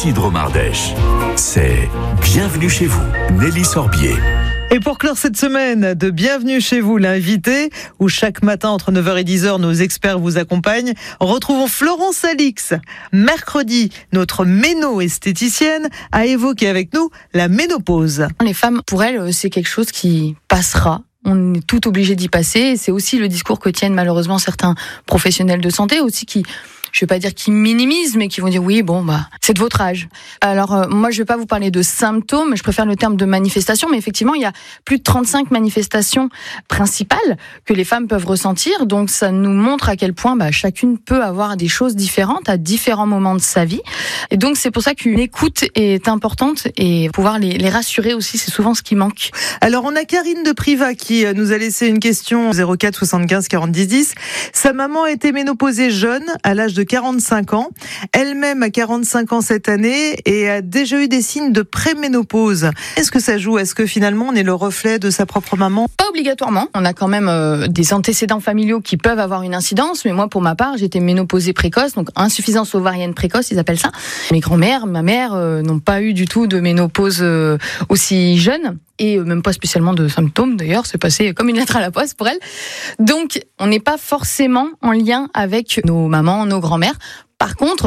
ici Drôme Ardèche. C'est Bienvenue chez vous, Nelly Sorbier. Et pour clore cette semaine de Bienvenue chez vous, l'invité, où chaque matin entre 9h et 10h, nos experts vous accompagnent, retrouvons Florence Alix. Mercredi, notre méno-esthéticienne a évoqué avec nous la ménopause. Les femmes, pour elles, c'est quelque chose qui passera. On est tout obligé d'y passer. C'est aussi le discours que tiennent malheureusement certains professionnels de santé aussi qui, je vais pas dire qu'ils minimisent, mais qui vont dire oui, c'est de votre âge. Alors, moi, je vais pas vous parler de symptômes, je préfère le terme de manifestation, mais effectivement, il y a plus de 35 manifestations principales que les femmes peuvent ressentir, donc ça nous montre à quel point chacune peut avoir des choses différentes à différents moments de sa vie. Et donc, c'est pour ça qu'une écoute est importante et pouvoir les rassurer aussi, c'est souvent ce qui manque. Alors, on a Karine de Privas qui nous a laissé une question 04 75 40 10 10. Sa maman a été ménopausée jeune, à l'âge de 45 ans. Elle-même a 45 ans cette année et a déjà eu des signes de préménopause. Est-ce que ça joue ? Est-ce que finalement on est le reflet de sa propre maman ? Pas obligatoirement. On a quand même des antécédents familiaux qui peuvent avoir une incidence. Mais moi, pour ma part, j'étais ménopausée précoce, donc insuffisance ovarienne précoce, ils appellent ça. Mes grands-mères, ma mère n'ont pas eu du tout de ménopause aussi jeune. Et même pas spécialement de symptômes d'ailleurs, c'est passé comme une lettre à la poste pour elle. Donc, on n'est pas forcément en lien avec nos mamans, nos grands-mères. Par contre,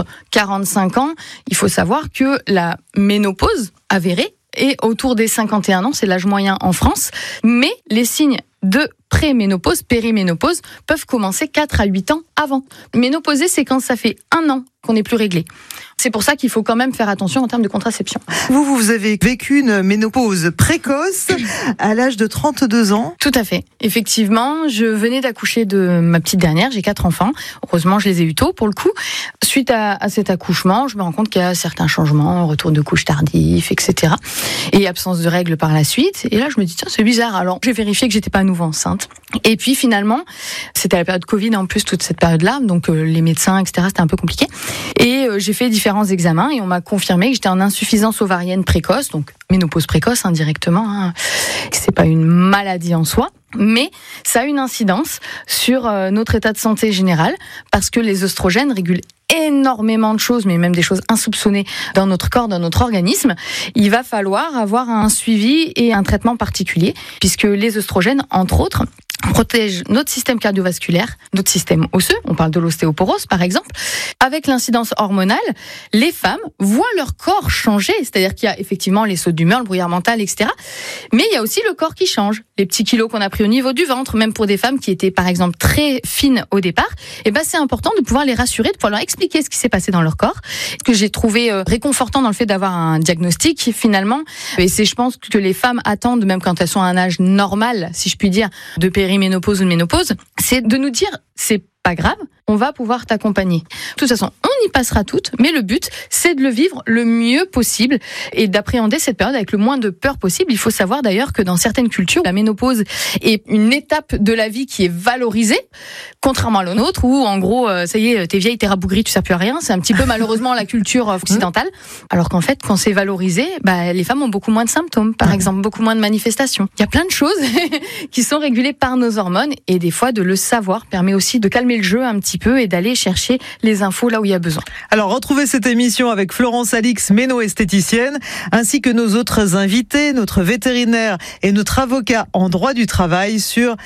45 ans, il faut savoir que la ménopause avérée est autour des 51 ans, c'est l'âge moyen en France. Mais les signes de préménopause, périménopause, peuvent commencer 4 à 8 ans avant. Ménopausée, c'est quand ça fait 1 an qu'on n'est plus réglé. C'est pour ça qu'il faut quand même faire attention en termes de contraception. Vous avez vécu une ménopause précoce à l'âge de 32 ans. Tout à fait. Effectivement, je venais d'accoucher de ma petite dernière, j'ai 4 enfants. Heureusement, je les ai eu tôt pour le coup. Suite à cet accouchement, je me rends compte qu'il y a certains changements, retour de couche tardif, etc. Et absence de règles par la suite. Et là, je me dis, tiens, c'est bizarre. Alors, j'ai vérifié que j'étais pas à nouveau enceinte. Et puis finalement, c'était la période Covid en plus, toute cette période-là. Donc les médecins, etc., c'était un peu compliqué. Et j'ai fait différents examens et on m'a confirmé que j'étais en insuffisance ovarienne précoce, donc ménopause précoce indirectement. C'est pas une maladie en soi, mais ça a une incidence sur notre état de santé général parce que les œstrogènes régulent énormément de choses, mais même des choses insoupçonnées dans notre corps, dans notre organisme. Il va falloir avoir un suivi et un traitement particulier puisque les œstrogènes, entre autres, protège notre système cardiovasculaire, notre système osseux, on parle de l'ostéoporose par exemple. Avec l'incidence hormonale, les femmes voient leur corps changer, c'est-à-dire qu'il y a effectivement les sauts d'humeur, le brouillard mental, etc. Mais il y a aussi le corps qui change. Les petits kilos qu'on a pris au niveau du ventre, même pour des femmes qui étaient par exemple très fines au départ, c'est important de pouvoir les rassurer, de pouvoir leur expliquer ce qui s'est passé dans leur corps. Ce que j'ai trouvé réconfortant dans le fait d'avoir un diagnostic finalement, et c'est je pense que les femmes attendent, même quand elles sont à un âge normal, si je puis dire, de périménopause ou de ménopause, c'est de nous dire c'est pas grave, on va pouvoir t'accompagner. De toute façon, on y passera toutes, mais le but, c'est de le vivre le mieux possible et d'appréhender cette période avec le moins de peur possible. Il faut savoir d'ailleurs que dans certaines cultures, la ménopause est une étape de la vie qui est valorisée, contrairement à la nôtre, où en gros, ça y est, t'es vieille, t'es rabougrie, tu sers plus à rien. C'est un petit peu malheureusement la culture occidentale. Alors qu'en fait, quand c'est valorisé, les femmes ont beaucoup moins de symptômes, par exemple, beaucoup moins de manifestations. Il y a plein de choses qui sont régulées par nos hormones et des fois, de le savoir permet aussi de calmer le jeu un petit peu et d'aller chercher les infos là où il y a besoin. Alors, retrouvez cette émission avec Florence Alix, méno-esthéticienne, ainsi que nos autres invités, notre vétérinaire et notre avocat en droit du travail sur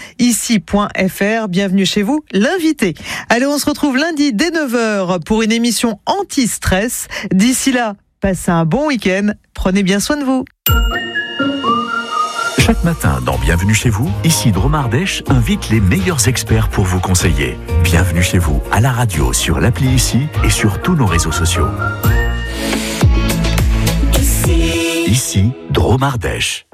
ici.fr. Bienvenue chez vous, l'invité. Allez, on se retrouve lundi dès 9h pour une émission anti-stress. D'ici là, passez un bon week-end. Prenez bien soin de vous. Chaque matin dans Bienvenue chez vous, ici Drôme Ardèche invite les meilleurs experts pour vous conseiller. Bienvenue chez vous à la radio, sur l'appli Ici et sur tous nos réseaux sociaux. Ici Drôme Ardèche.